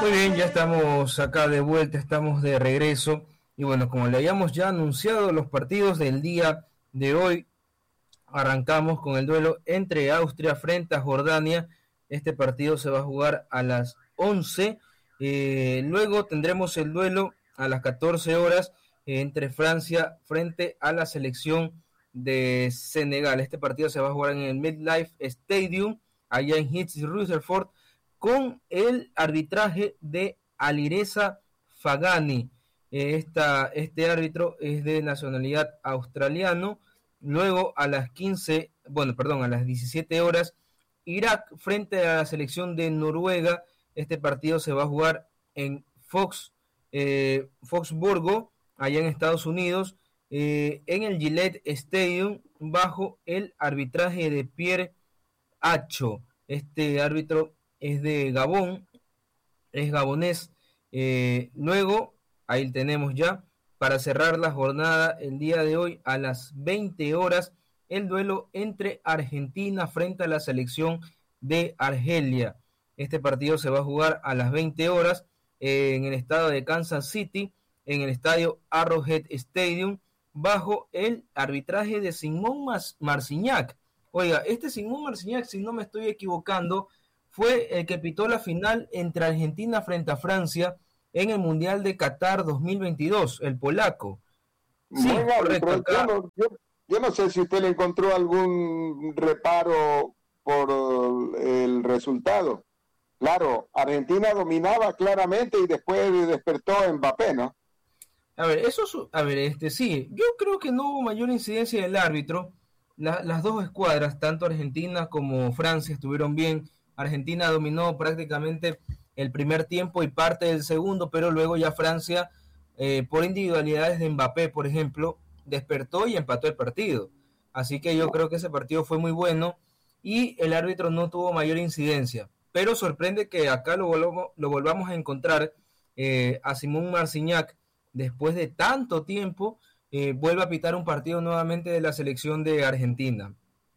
Muy bien, ya estamos acá de vuelta, estamos de regreso. Y bueno, como le habíamos ya anunciado los partidos del día de hoy, arrancamos con el duelo entre Austria frente a Jordania. Este partido se va a jugar a las 11. Luego tendremos el duelo a las 14 horas entre Francia frente a la selección de Senegal. Este partido se va a jugar en el MetLife Stadium, allá en Heath, Rutherford, con el arbitraje de Alireza Fagani. Este árbitro es de nacionalidad australiano. Luego a las 17 horas, Irak frente a la selección de Noruega. Este partido se va a jugar en Foxburgo, allá en Estados Unidos, en el Gillette Stadium, bajo el arbitraje de Pierre Acho. Este árbitro es de Gabón, es gabonés. Luego, ahí tenemos ya, para cerrar la jornada el día de hoy a las 20 horas, el duelo entre Argentina frente a la selección de Argelia. Este partido se va a jugar a las 20 horas en el estado de Kansas City, en el estadio Arrowhead Stadium, bajo el arbitraje de Simón Marcignac. Oiga, este Simón Marcignac, si no me estoy equivocando, fue el que pitó la final entre Argentina frente a Francia en el Mundial de Qatar 2022, el polaco. Sí, correcto. Acá... Yo no sé si usted le encontró algún reparo por el resultado. Claro, Argentina dominaba claramente y después despertó Mbappé, ¿no? Sí, yo creo que no hubo mayor incidencia del árbitro. Las dos escuadras, tanto Argentina como Francia, estuvieron bien. Argentina dominó prácticamente el primer tiempo y parte del segundo, pero luego ya Francia, por individualidades de Mbappé, por ejemplo, despertó y empató el partido. Así que yo creo que ese partido fue muy bueno y el árbitro no tuvo mayor incidencia. Pero sorprende que acá lo volvamos a encontrar a Simón Marcignac, después de tanto tiempo, vuelve a pitar un partido nuevamente de la selección de Argentina.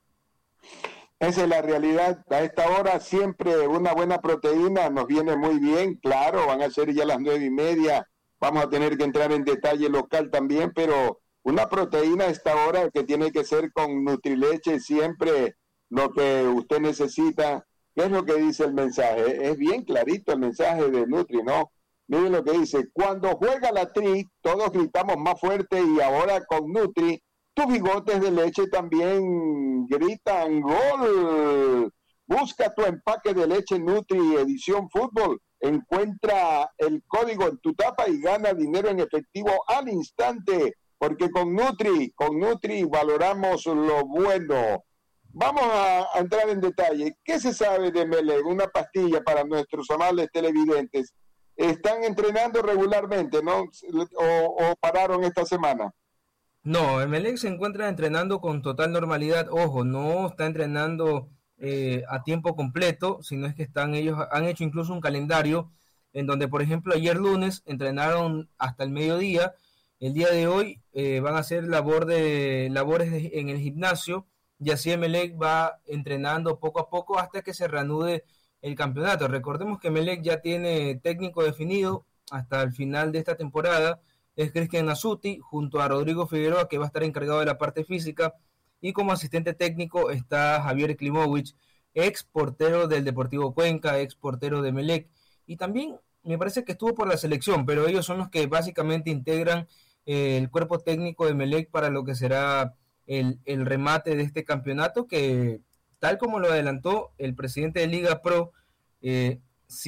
Esa es la realidad. A esta hora siempre una buena proteína nos viene muy bien. Claro, van a ser ya las 9:30. Vamos a tener que entrar en detalle local también, pero una proteína a esta hora que tiene que ser con Nutrileche, siempre lo que usted necesita. ¿Qué es lo que dice el mensaje? Es bien clarito el mensaje de Nutri, ¿no? Miren lo que dice: cuando juega la Tri, todos gritamos más fuerte, y ahora con Nutri, tus bigotes de leche también gritan ¡gol! Busca tu empaque de leche Nutri edición fútbol. Encuentra el código en tu tapa y gana dinero en efectivo al instante, porque con Nutri valoramos lo bueno. Vamos a entrar en detalle. ¿Qué se sabe de Emelec? Una pastilla para nuestros amables televidentes. ¿Están entrenando regularmente, no? ¿O pararon esta semana? No, Emelec se encuentra entrenando con total normalidad. Ojo, no está entrenando a tiempo completo, sino es que ellos han hecho incluso un calendario en donde, por ejemplo, ayer lunes entrenaron hasta el mediodía. El día de hoy van a hacer labores en el gimnasio, y así Emelec va entrenando poco a poco hasta que se reanude el campeonato. Recordemos que Emelec ya tiene técnico definido hasta el final de esta temporada. Es Cristian Nasuti, junto a Rodrigo Figueroa, que va a estar encargado de la parte física, y como asistente técnico está Javier Klimovich, ex portero del Deportivo Cuenca, ex portero de Emelec, y también me parece que estuvo por la selección, pero ellos son los que básicamente integran el cuerpo técnico de Emelec para lo que será el remate de este campeonato, que tal como lo adelantó el presidente de Liga Pro, si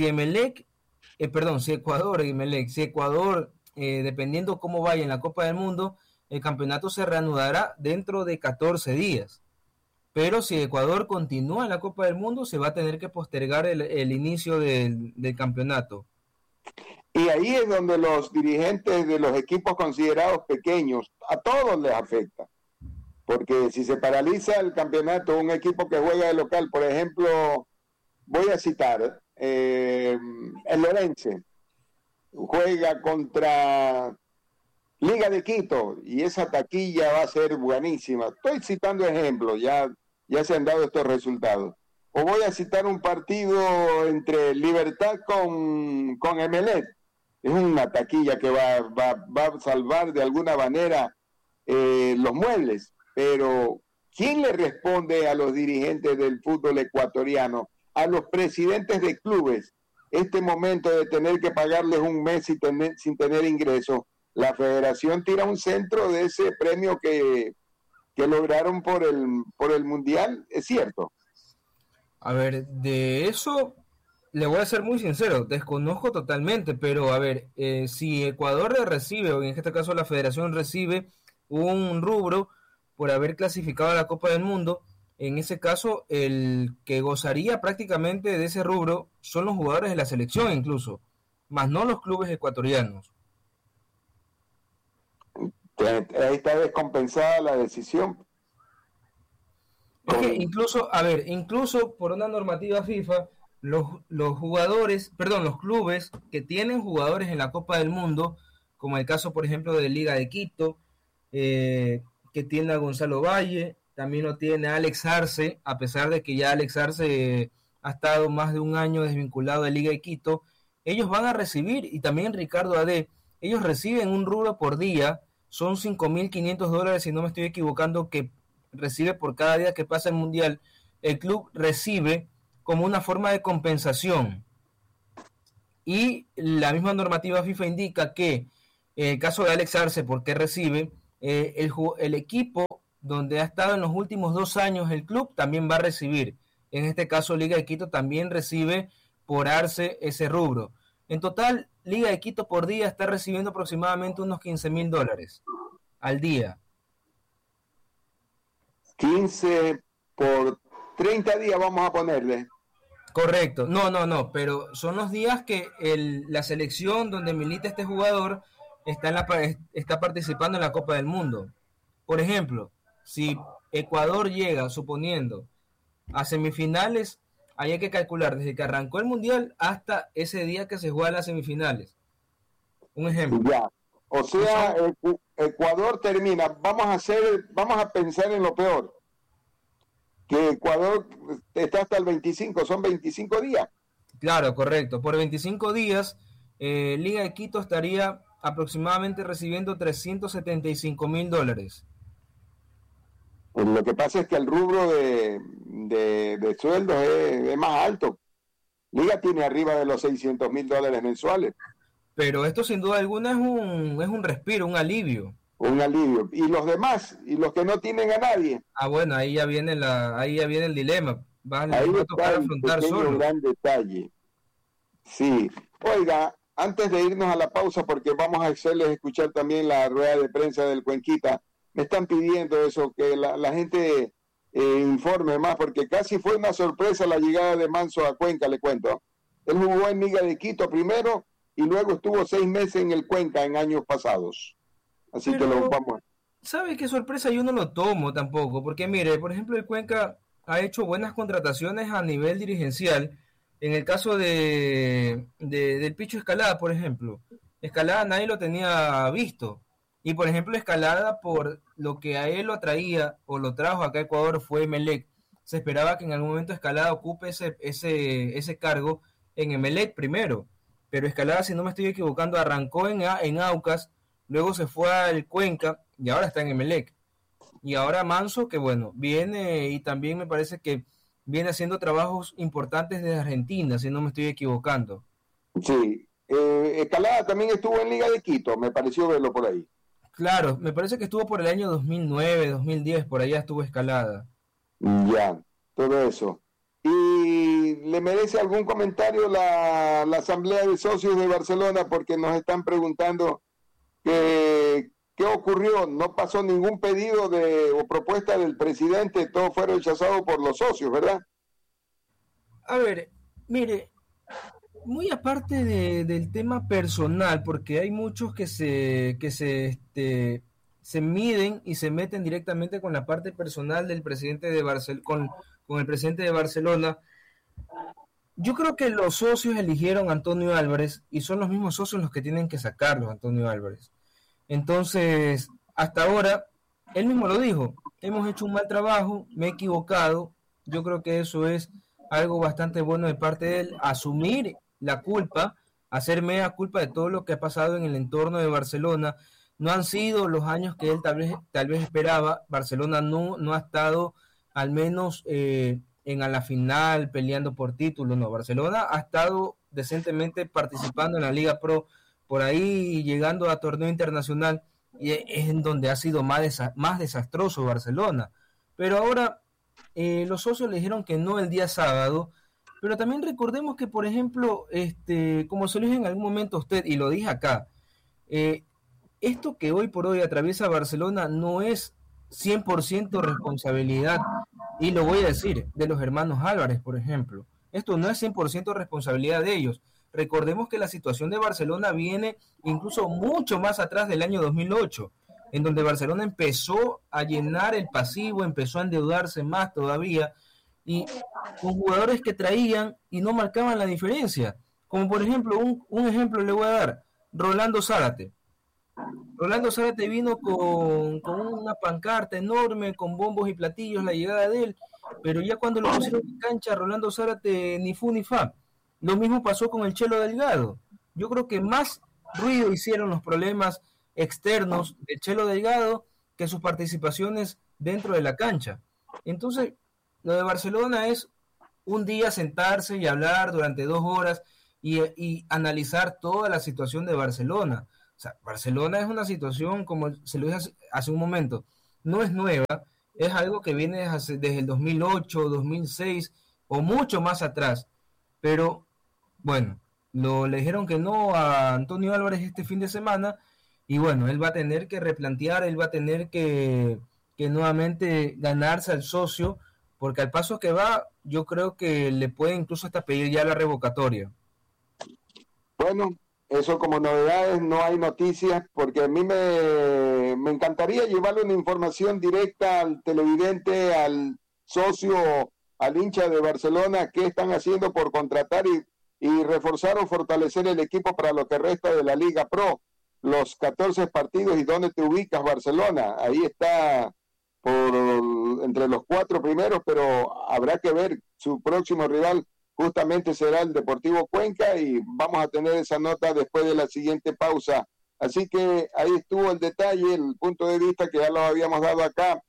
Ecuador, dependiendo cómo vaya en la Copa del Mundo, el campeonato se reanudará dentro de 14 días. Pero si Ecuador continúa en la Copa del Mundo, se va a tener que postergar el inicio del campeonato. Y ahí es donde los dirigentes de los equipos considerados pequeños, a todos les afecta. Porque si se paraliza el campeonato, un equipo que juega de local, por ejemplo, voy a citar, el Lorense juega contra Liga de Quito y esa taquilla va a ser buenísima. Estoy citando ejemplos, ya se han dado estos resultados. o voy a citar un partido entre Libertad con Emelec. Es una taquilla que va a salvar de alguna manera los muebles, pero ¿quién le responde a los dirigentes del fútbol ecuatoriano, a los presidentes de clubes, este momento de tener que pagarles un mes sin tener ingresos? La federación tira un centro de ese premio que lograron por el Mundial, es cierto. A ver, de eso le voy a ser muy sincero, desconozco totalmente, pero a ver, si Ecuador recibe, o en este caso la federación recibe un rubro por haber clasificado a la Copa del Mundo, en ese caso el que gozaría prácticamente de ese rubro son los jugadores de la selección incluso, más no los clubes ecuatorianos. Ahí está descompensada la decisión. Es que incluso, a ver, incluso por una normativa FIFA, los jugadores, perdón, los clubes que tienen jugadores en la Copa del Mundo, como el caso, por ejemplo, de Liga de Quito, que tiene a Gonzalo Valle, también lo tiene a Alex Arce, a pesar de que ya Alex Arce ha estado más de un año desvinculado de Liga de Quito, ellos van a recibir, y también Ricardo Ade, ellos reciben un rubro por día, son $5.500, si no me estoy equivocando, que recibe por cada día que pasa el Mundial. El club recibe como una forma de compensación. Y la misma normativa FIFA indica que en el caso de Alex Arce, porque recibe, el equipo donde ha estado en los últimos 2 años el club también va a recibir. En este caso Liga de Quito también recibe por Arce ese rubro. En total, Liga de Quito por día está recibiendo aproximadamente unos $15.000 al día. 15 por 30 días vamos a ponerle. Correcto, no, pero son los días que la selección donde milita este jugador está participando en la Copa del Mundo. Por ejemplo, si Ecuador llega, suponiendo, a semifinales, ahí hay que calcular desde que arrancó el Mundial hasta ese día que se juega las semifinales. Un ejemplo. Ya. O sea, Ecuador termina. Vamos a pensar en lo peor. Que Ecuador está hasta el 25, son 25 días. Claro, correcto. Por 25 días, Liga de Quito estaría aproximadamente recibiendo $375.000. Lo que pasa es que el rubro de sueldos es más alto. Liga tiene arriba de los $600.000 mensuales. Pero esto sin duda alguna es un respiro, un alivio. Un alivio. ¿Y los demás? ¿Y los que no tienen a nadie? Bueno, ahí ya viene el dilema. Va a tocar afrontar solo. Un gran detalle. Sí. Oiga, antes de irnos a la pausa, porque vamos a hacerles escuchar también la rueda de prensa del Cuenquita, me están pidiendo eso, que la gente informe más, porque casi fue una sorpresa la llegada de Manso a Cuenca, le cuento. Él jugó en Liga de Quito primero y luego estuvo 6 meses en el Cuenca en años pasados. Así que lo vamos. ¿Sabe qué sorpresa yo no lo tomo tampoco? Porque mire, por ejemplo, el Cuenca ha hecho buenas contrataciones a nivel dirigencial. En el caso del Picho Escalada, por ejemplo. Escalada nadie lo tenía visto. Y por ejemplo, Escalada, por lo que a él lo atraía o lo trajo acá a Ecuador, fue Emelec. Se esperaba que en algún momento Escalada ocupe ese cargo en Emelec primero. Pero Escalada, si no me estoy equivocando, arrancó en Aucas, luego se fue al Cuenca y ahora está en Emelec. Y ahora Manso, que bueno, viene y también me parece que viene haciendo trabajos importantes desde Argentina, si no me estoy equivocando. Sí, Escalada también estuvo en Liga de Quito, me pareció verlo por ahí. Claro, me parece que estuvo por el año 2009, 2010, por allá estuvo Escalada. Ya, todo eso. ¿Y le merece algún comentario la Asamblea de Socios de Barcelona? Porque nos están preguntando qué ocurrió. No pasó ningún pedido o propuesta del presidente, todo fue rechazado por los socios, ¿verdad? A ver, mire, muy aparte del tema personal, porque hay muchos que se miden y se meten directamente con la parte personal del presidente de con el presidente de Barcelona. Yo creo que los socios eligieron a Antonio Álvarez y son los mismos socios los que tienen que sacarlos, Antonio Álvarez. Entonces, hasta ahora, él mismo lo dijo, hemos hecho un mal trabajo, me he equivocado, yo creo que eso es algo bastante bueno de parte de él, asumir la culpa, hacer mea culpa de todo lo que ha pasado en el entorno de Barcelona. No han sido los años que él tal vez esperaba. Barcelona no ha estado al menos en a la final peleando por título. No, Barcelona ha estado decentemente participando en la Liga Pro, por ahí llegando a torneo internacional, y es en donde ha sido más desastroso Barcelona. Pero ahora los socios le dijeron que no el día sábado, pero también recordemos que, por ejemplo, como se lo dije en algún momento a usted, y lo dije acá, eh, esto que hoy por hoy atraviesa Barcelona no es 100% responsabilidad, y lo voy a decir, de los hermanos Álvarez, por ejemplo. Esto no es 100% responsabilidad de ellos. Recordemos que la situación de Barcelona viene incluso mucho más atrás del año 2008, en donde Barcelona empezó a llenar el pasivo, empezó a endeudarse más todavía, y con jugadores que traían y no marcaban la diferencia. Como por ejemplo, un ejemplo le voy a dar, Rolando Zárate. Rolando Zárate vino con una pancarta enorme, con bombos y platillos, la llegada de él, pero ya cuando lo pusieron en cancha, Rolando Zárate ni fu ni fa. Lo mismo pasó con el Chelo Delgado. Yo creo que más ruido hicieron los problemas externos del Chelo Delgado que sus participaciones dentro de la cancha. Entonces, lo de Barcelona es un día sentarse y hablar durante 2 horas y analizar toda la situación de Barcelona. O sea, Barcelona es una situación, como se lo dije hace un momento, no es nueva, es algo que viene desde el 2008, 2006 o mucho más atrás. Pero bueno, le dijeron que no a Antonio Álvarez este fin de semana, y bueno, él va a tener que replantear, él va a tener que nuevamente ganarse al socio, porque al paso que va, yo creo que le puede incluso hasta pedir ya la revocatoria. Bueno, eso como novedades, no hay noticias, porque a mí me encantaría llevarle una información directa al televidente, al socio, al hincha de Barcelona, qué están haciendo por contratar y reforzar o fortalecer el equipo para lo que resta de la Liga Pro, los 14 partidos y dónde te ubicas Barcelona. Ahí está entre los 4 primeros, pero habrá que ver su próximo rival. Justamente será el Deportivo Cuenca y vamos a tener esa nota después de la siguiente pausa. Así que ahí estuvo el detalle, el punto de vista que ya lo habíamos dado acá.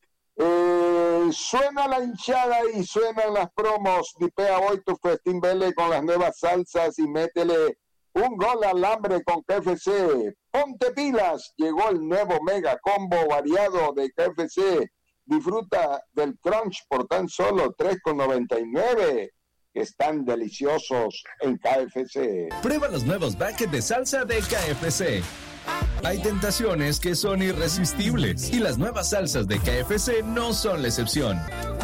Suena la hinchada y suenan las promos. Dipea hoy tu festín Vele con las nuevas salsas y métele un gol al hambre con KFC. Ponte pilas, llegó el nuevo mega combo variado de KFC. Disfruta del crunch por tan solo $3.99. Están deliciosos en KFC. Prueba los nuevos buckets de salsa de KFC. Hay tentaciones que son irresistibles y las nuevas salsas de KFC no son la excepción.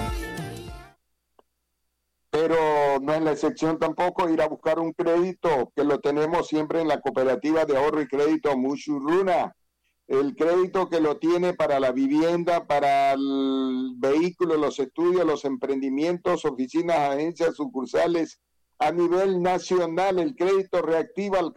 Pero no es la excepción tampoco ir a buscar un crédito, que lo tenemos siempre en la cooperativa de ahorro y crédito Mushuruna. El crédito que lo tiene para la vivienda, para el vehículo, los estudios, los emprendimientos, oficinas, agencias, sucursales a nivel nacional. El crédito reactiva al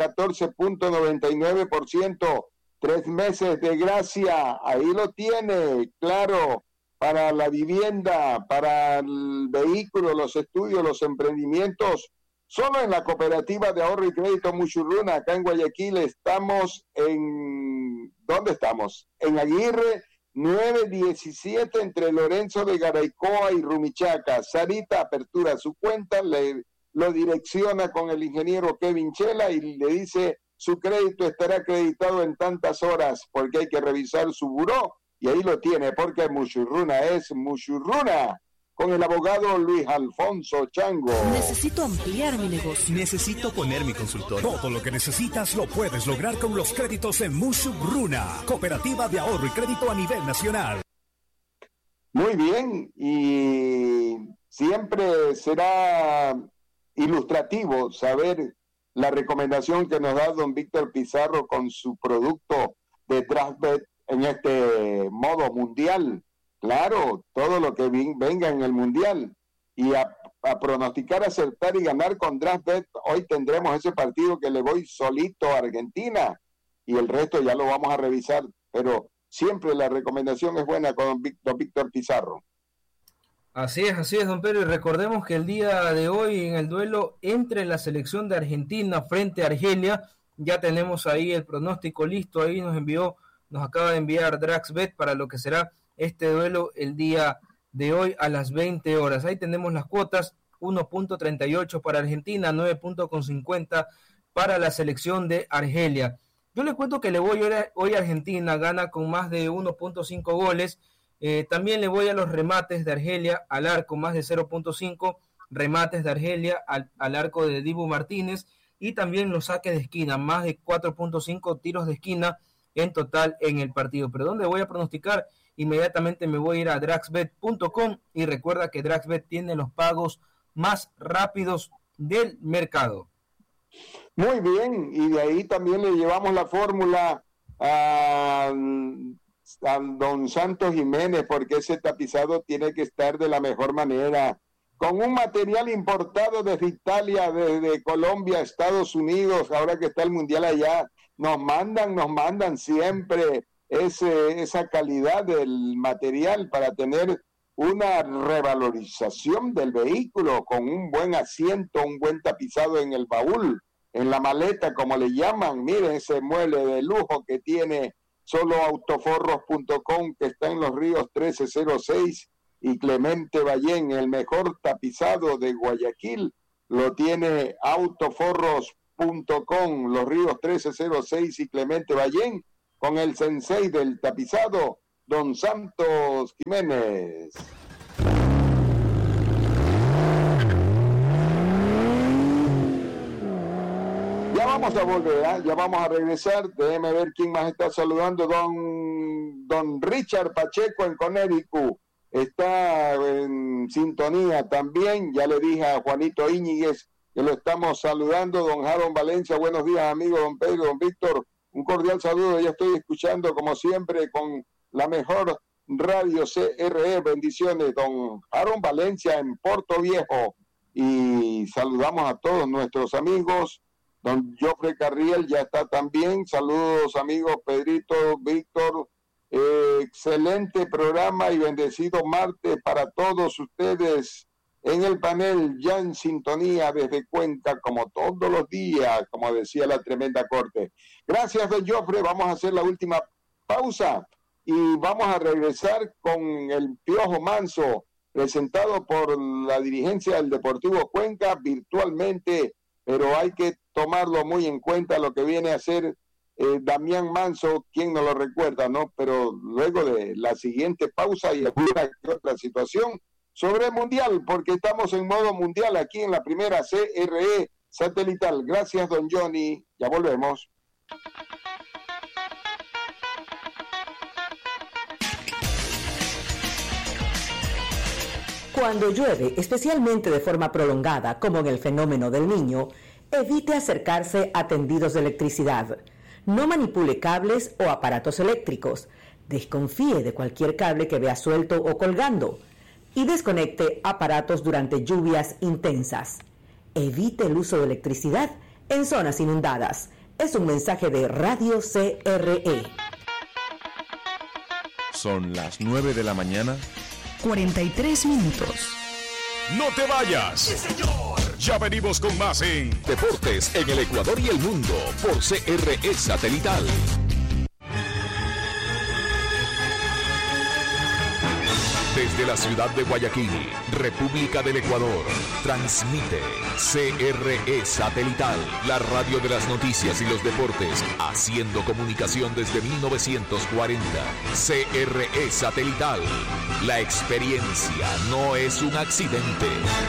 14.99%, 3 meses de gracia. Ahí lo tiene, claro, para la vivienda, para el vehículo, los estudios, los emprendimientos. Solo en la cooperativa de ahorro y crédito Mushuruna, acá en Guayaquil, estamos en... ¿Dónde estamos? En Aguirre, 917, entre Lorenzo de Garaycoa y Rumichaca. Sarita apertura su cuenta, lo direcciona con el ingeniero Kevin Chela y le dice su crédito estará acreditado en tantas horas, porque hay que revisar su buró, y ahí lo tiene, porque Mushuruna es Mushuruna. Con el abogado Luis Alfonso Chango. Necesito ampliar mi negocio. Necesito poner mi consultorio. Todo lo que necesitas lo puedes lograr con los créditos en Mushuruna, cooperativa de ahorro y crédito a nivel nacional. Muy bien, y siempre será ilustrativo saber la recomendación que nos da don Víctor Pizarro con su producto de DraftBet en este modo mundial. Claro, todo lo que venga en el Mundial. Y a pronosticar, acertar y ganar con DraftBet, hoy tendremos ese partido que le voy solito a Argentina. Y el resto ya lo vamos a revisar. Pero siempre la recomendación es buena con don Víctor Pizarro. Así es, don Pedro, y recordemos que el día de hoy en el duelo entre la selección de Argentina frente a Argelia, ya tenemos ahí el pronóstico listo, ahí nos acaba de enviar DraxBet para lo que será este duelo el día de hoy a las 20 horas. Ahí tenemos las cuotas, 1.38 para Argentina, 9.50 para la selección de Argelia. Yo les cuento que le voy hoy a Argentina, gana con más de 1.5 goles. También le voy a los remates de Argelia al arco, más de 0.5 remates de Argelia al arco de Dibu Martínez, y también los saques de esquina, más de 4.5 tiros de esquina en total en el partido. Pero ¿dónde voy a pronosticar? Inmediatamente me voy a ir a draxbet.com, y recuerda que DraxBet tiene los pagos más rápidos del mercado. Muy bien, y de ahí también le llevamos la fórmula a don Santos Jiménez, porque ese tapizado tiene que estar de la mejor manera, con un material importado desde Italia, desde Colombia, Estados Unidos. Ahora que está el mundial allá, nos mandan siempre esa calidad del material para tener una revalorización del vehículo, con un buen asiento, un buen tapizado en el baúl, en la maleta, como le llaman. Miren ese mueble de lujo que tiene solo autoforros.com, que está en Los Ríos 1306 y Clemente Ballén. El mejor tapizado de Guayaquil lo tiene autoforros.com, Los Ríos 1306 y Clemente Ballén, con el sensei del tapizado, don Santos Jiménez. Ya vamos a volver, ya vamos a regresar. Déjeme ver quién más está saludando. Don Richard Pacheco en Connecticut está en sintonía también. Ya le dije a Juanito Íñiguez que lo estamos saludando. Don Jaron Valencia, buenos días, amigo. Don Pedro, don Víctor, un cordial saludo. Ya estoy escuchando, como siempre, con la mejor radio CRE. Bendiciones, don Jaron Valencia en Puerto Viejo. Y saludamos a todos nuestros amigos. Don Jofre Carriel ya está también. Saludos, amigos Pedrito, Víctor. Excelente programa y bendecido martes para todos ustedes en el panel, ya en sintonía desde Cuenca, como todos los días, como decía la tremenda corte. Gracias, don Jofre. Vamos a hacer la última pausa y vamos a regresar con el Piojo Manso, presentado por la dirigencia del Deportivo Cuenca virtualmente, pero hay que tomarlo muy en cuenta lo que viene a hacer Damián Manso, quien no lo recuerda, ¿no? Pero luego de la siguiente pausa y alguna otra situación sobre el Mundial, porque estamos en modo Mundial aquí en la primera CRE satelital. Gracias, don Johnny. Ya volvemos. Cuando llueve, especialmente de forma prolongada, como en el fenómeno del Niño, evite acercarse a tendidos de electricidad. No manipule cables o aparatos eléctricos. Desconfíe de cualquier cable que vea suelto o colgando. Y desconecte aparatos durante lluvias intensas. Evite el uso de electricidad en zonas inundadas. Es un mensaje de Radio CRE. Son las 9 de la mañana. 43 minutos. ¡No te vayas! ¡Sí, señor! Ya venimos con más en Deportes en el Ecuador y el mundo por CRE Satelital. Desde la ciudad de Guayaquil, República del Ecuador, transmite CRE Satelital, la radio de las noticias y los deportes, haciendo comunicación desde 1940. CRE Satelital, la experiencia no es un accidente.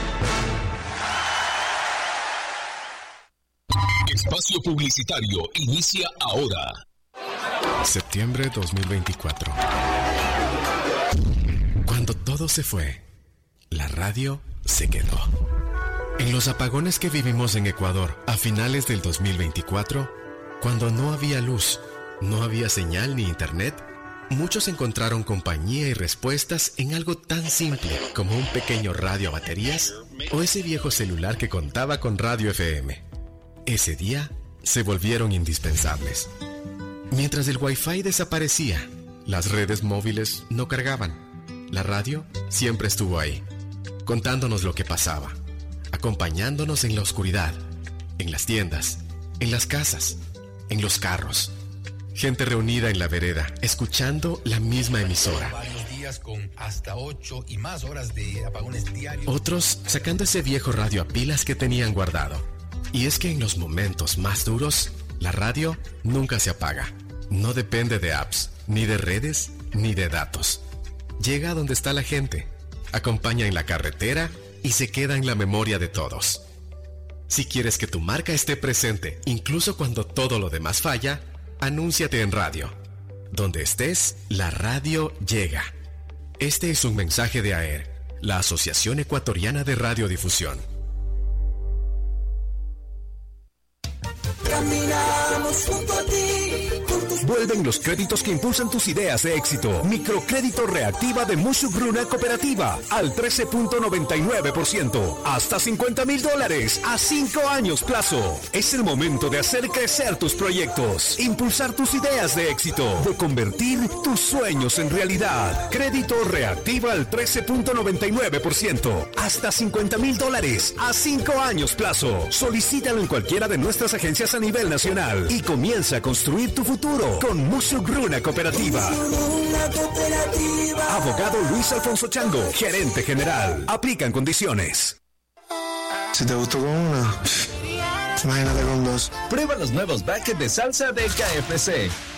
Espacio publicitario inicia ahora. Septiembre 2024. Cuando todo se fue, la radio se quedó. En los apagones que vivimos en Ecuador a finales del 2024, cuando no había luz, no había señal ni internet, muchos encontraron compañía y respuestas en algo tan simple como un pequeño radio a baterías o ese viejo celular que contaba con radio FM. Ese día se volvieron indispensables. Mientras el Wi-Fi desaparecía, las redes móviles no cargaban. La radio siempre estuvo ahí, contándonos lo que pasaba, acompañándonos en la oscuridad, en las tiendas, en las casas, en los carros. Gente reunida en la vereda, escuchando la misma emisora. Varios días con hasta 8 y más horas de apagones diarios. Otros sacando ese viejo radio a pilas que tenían guardado. Y es que en los momentos más duros, la radio nunca se apaga. No depende de apps, ni de redes, ni de datos. Llega a donde está la gente, acompaña en la carretera y se queda en la memoria de todos. Si quieres que tu marca esté presente, incluso cuando todo lo demás falla, anúnciate en radio. Donde estés, la radio llega. Este es un mensaje de AER, la Asociación Ecuatoriana de Radiodifusión. Caminamos junto a ti. Vuelven los créditos que impulsan tus ideas de éxito. Microcrédito Reactiva de Mushugruna Cooperativa al 13.99%. Hasta $50,000 a 5 años plazo. Es el momento de hacer crecer tus proyectos, impulsar tus ideas de éxito, de convertir tus sueños en realidad. Crédito Reactiva al 13.99%. Hasta $50,000 a 5 años plazo. Solicítalo en cualquiera de nuestras agencias a nivel nacional y comienza a construir tu futuro con Mushugruna Cooperativa. Abogado Luis Alfonso Chango, gerente general. Aplican condiciones. Si te gustó con una, imagínate con dos. Prueba los nuevos buckets de salsa de KFC.